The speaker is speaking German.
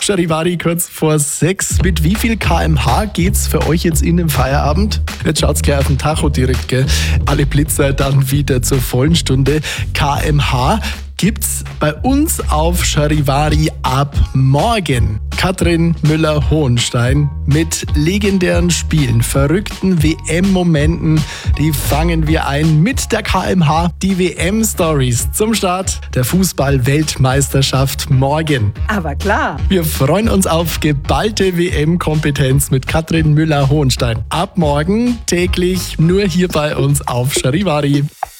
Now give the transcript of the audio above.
Charivari kurz vor 6. Mit wie viel km/h geht's für euch jetzt in den Feierabend? Jetzt schaut's gleich auf den Tacho direkt, gell? Alle Blitzer dann wieder zur vollen Stunde. km/h gibt's bei uns auf Charivari ab morgen. Katrin Müller-Hohenstein mit legendären Spielen, verrückten WM-Momenten, die fangen wir ein mit der km/h. Die WM-Stories zum Start der Fußball-Weltmeisterschaft morgen. Aber klar. Wir freuen uns auf geballte WM-Kompetenz mit Katrin Müller-Hohenstein. Ab morgen täglich nur hier bei uns auf Charivari.